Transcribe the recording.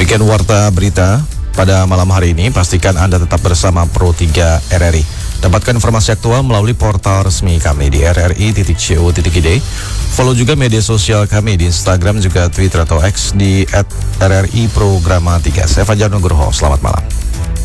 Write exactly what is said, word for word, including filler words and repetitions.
Demikian warta berita pada malam hari ini. Pastikan Anda tetap bersama Pro tiga R R I. Dapatkan informasi aktual melalui portal resmi kami di r r i titik co titik i d. Follow juga media sosial kami di Instagram juga Twitter atau X di at r r i programa tiga. Saya Fajar Nugroho, selamat malam.